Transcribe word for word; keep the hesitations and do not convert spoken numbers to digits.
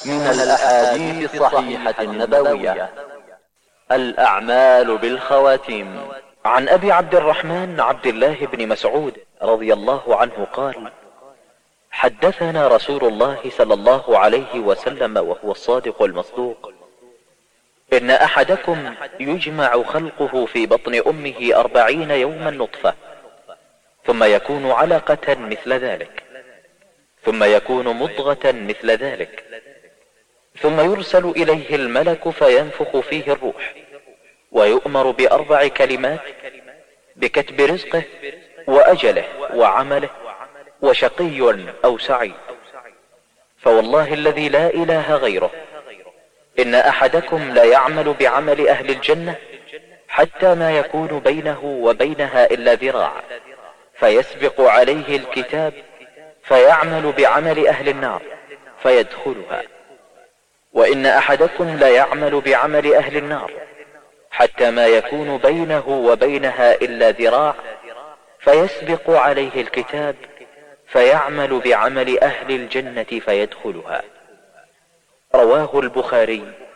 من الأحاديث الصحيحة النبوية: الأعمال بالخواتيم. عن أبي عبد الرحمن عبد الله بن مسعود رضي الله عنه قال: حدثنا رسول الله صلى الله عليه وسلم وهو الصادق المصدوق: إن أحدكم يجمع خلقه في بطن أمه أربعين يوما نطفة، ثم يكون علقة مثل ذلك، ثم يكون مضغة مثل ذلك، ثم يرسل إليه الملك فينفخ فيه الروح، ويؤمر بأربع كلمات: بكتب رزقه وأجله وعمله وشقي أو سعيد. فوالله الذي لا إله غيره، إن أحدكم لا يعمل بعمل أهل الجنة حتى ما يكون بينه وبينها إلا ذراع، فيسبق عليه الكتاب فيعمل بعمل أهل النار فيدخلها. وإن أحدكم لا يعمل بعمل أهل النار حتى ما يكون بينه وبينها إلا ذراع، فيسبق عليه الكتاب فيعمل بعمل أهل الجنة فيدخلها. رواه البخاري